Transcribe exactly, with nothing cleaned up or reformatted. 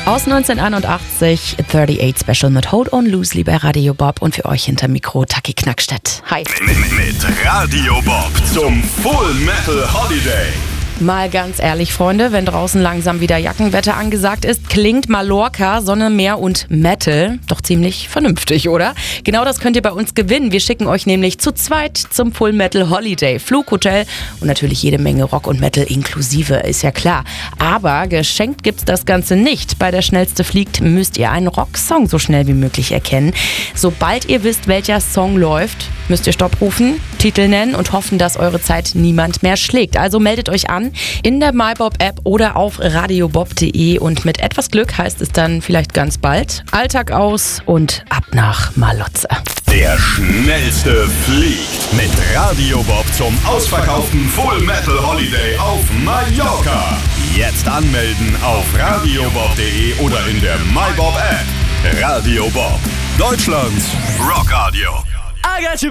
Aus neunzehnhunderteinundachtzig, achtunddreißig Special mit Hold On Loosely bei Radio Bob und für euch hinter Mikro Taki Knackstedt. Hi. Mit, mit Radio Bob zum Full Metal Holiday. Mal ganz ehrlich, Freunde, wenn draußen langsam wieder Jackenwetter angesagt ist, klingt Mallorca, Sonne, Meer und Metal doch ziemlich vernünftig, oder? Genau das könnt ihr bei uns gewinnen. Wir schicken euch nämlich zu zweit zum Full Metal Holiday. Flug, Hotel und natürlich jede Menge Rock und Metal inklusive, ist ja klar. Aber geschenkt gibt's das Ganze nicht. Bei der Schnellste fliegt müsst ihr einen Rocksong so schnell wie möglich erkennen. Sobald ihr wisst, welcher Song läuft, müsst ihr Stopp rufen, Titel nennen und hoffen, dass eure Zeit niemand mehr schlägt. Also meldet euch an in der MyBob-App oder auf radiobob punkt de und mit etwas Glück heißt es dann vielleicht ganz bald Alltag aus und ab nach Malotze. Der Schnellste fliegt mit Radio Bob zum ausverkauften Full Metal Holiday auf Mallorca. Jetzt anmelden auf radiobob punkt de oder in der MyBob-App. Radio Bob, Deutschlands Rockradio.